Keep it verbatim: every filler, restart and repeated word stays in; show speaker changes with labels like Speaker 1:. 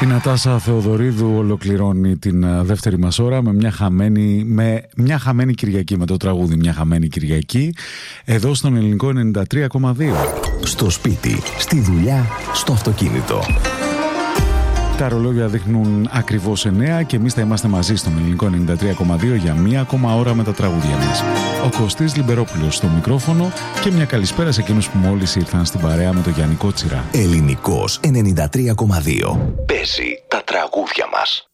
Speaker 1: Η Νατάσα Θεοδωρίδου ολοκληρώνει την δεύτερη μας ώρα με μια χαμένη, με μια χαμένη Κυριακή, με το τραγούδι «Μια χαμένη Κυριακή», εδώ στον Ελληνικό ενενήντα τρία κόμμα δύο.
Speaker 2: Στο σπίτι, στη δουλειά, στο αυτοκίνητο.
Speaker 1: Τα ρολόγια δείχνουν ακριβώς εννέα και εμείς θα είμαστε μαζί στον Ελληνικό ενενήντα τρία κόμμα δύο για μία ακόμα ώρα με τα τραγούδια μας. Ο Κωστής Λιμπερόπουλος στο μικρόφωνο και μια καλησπέρα σε εκείνους που μόλις ήρθαν στην παρέα με το Γιάννη Κότσιρα.
Speaker 2: Ελληνικός ενενήντα τρία κόμμα δύο. Παίζει τα τραγούδια μας.